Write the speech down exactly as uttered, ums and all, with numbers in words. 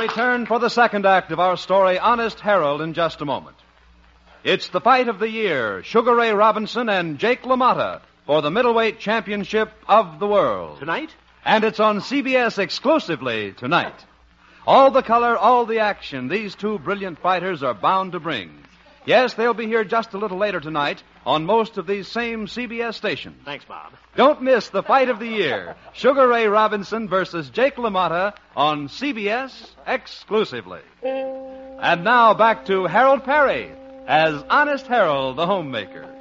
return for the second act of our story, Honest Harold, in just a moment. It's the fight of the year, Sugar Ray Robinson and Jake LaMotta for the middleweight championship of the world. Tonight? And it's on C B S exclusively tonight. All the color, all the action these two brilliant fighters are bound to bring. Yes, they'll be here just a little later tonight on most of these same C B S stations. Thanks, Bob. Don't miss the fight of the year, Sugar Ray Robinson versus Jake LaMotta on C B S exclusively. And now back to Harold Perry as Honest Harold, the homemaker.